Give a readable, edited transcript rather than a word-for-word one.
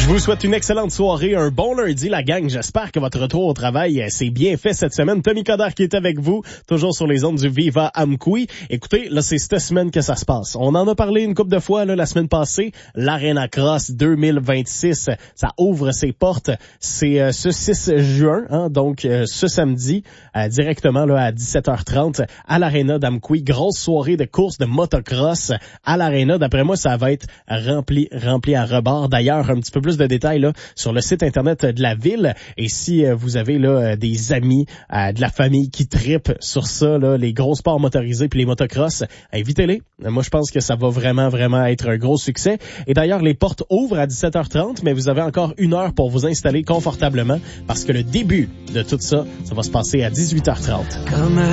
Je vous souhaite une excellente soirée, un bon lundi, la gang. J'espère que votre retour au travail s'est bien fait cette semaine. Tommy Coderre qui est avec vous, toujours sur les ondes du Viva Amqui. Écoutez, là, c'est cette semaine que ça se passe. On en a parlé une couple de fois là, la semaine passée. L'Arena Cross 2026, ça ouvre ses portes. C'est ce 6 juin, hein, donc ce samedi, directement là à 17h30 à l'Arena d'Amqui. Grosse soirée de course de motocross à l'Arena. D'après moi, ça va être rempli à rebord. D'ailleurs, un petit peu plus de détails là sur le site internet de la ville. Et si vous avez là des amis, de la famille qui tripent sur ça, là, les gros sports motorisés puis les motocross, invitez-les. Moi, je pense que ça va vraiment être un gros succès. Et d'ailleurs, les portes ouvrent à 17h30, mais vous avez encore 1 heure pour vous installer confortablement parce que le début de tout ça, ça va se passer à 18h30.